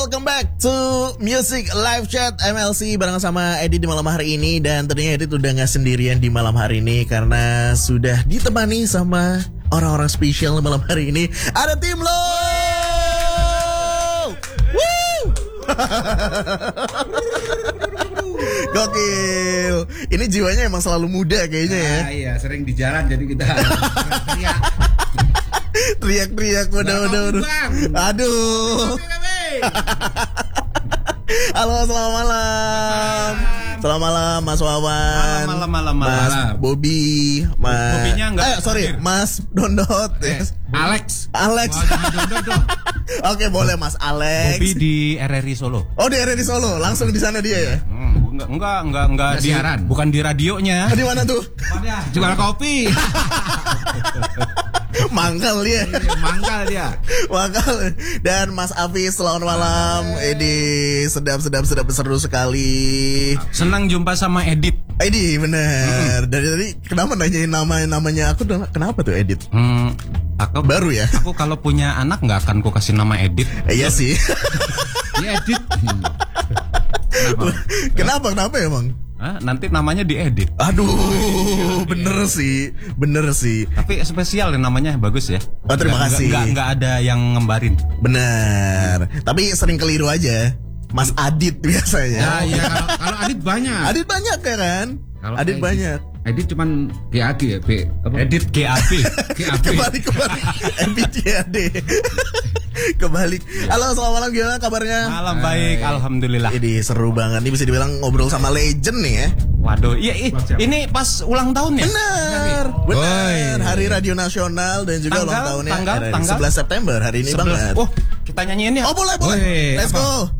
welcome back to Music Live Chat MLC barengan sama Edit di malam hari ini. Dan tentunya Edit udah gak sendirian di malam hari ini karena sudah ditemani sama orang-orang spesial di malam hari ini. Ada tim lo. Woo! Gokil. Ini jiwanya emang selalu muda kayaknya ya. Iya, sering di jalan jadi kita teriak. Teriak-teriak udah. Aduh. Halo, selamat malam. Selamat malam Mas Wawan. Malam. Mas Bobby, Mas. Bobbynya enggak. Mas Dondot. Alex. Dondot dong. Oke, boleh Mas Alex. Bobby di RRI Solo. Oh, di RRI Solo. Langsung di sana dia ya? Enggak di siaran. Bukan di radionya. Di mana tuh? Jual kopi. Mangkal dia. Mangkal dia. Mangkal. Dan Mas Afis, selamat malam. Edi, sedap seru sekali. Senang jumpa sama Edit. Edi, bener. Dari tadi kenapa nanyain namanya aku? Kenapa tuh Edit? Aku baru ya. Aku kalau punya anak nggak akan ku kasih nama Edit. Iya sih. Dia Edit. Kenapa emang? Nanti namanya diedit. Aduh, bener sih. Tapi spesial namanya bagus ya. Oh, terima kasih. Nggak ada yang ngembarin. Bener. Tapi sering keliru aja. Mas Adit biasanya. Iya, kalau Adit banyak. Adit banyak ya kan? Kalau Adit banyak. Edit cuman GAG ya, B. Edit GAP. Kebalik. MBCAD. Kebalik. Halo, selamat malam, gimana kabarnya? Malam baik, alhamdulillah. Ini seru banget. Ini bisa dibilang ngobrol sama legend nih ya. Waduh, iya ini pas ulang tahun ya? Bener. Hari Radio Nasional dan juga ulang tahunnya tanggal 11 September hari ini banget. Oh, kita nyanyiin ya? Oh, boleh. Let's go.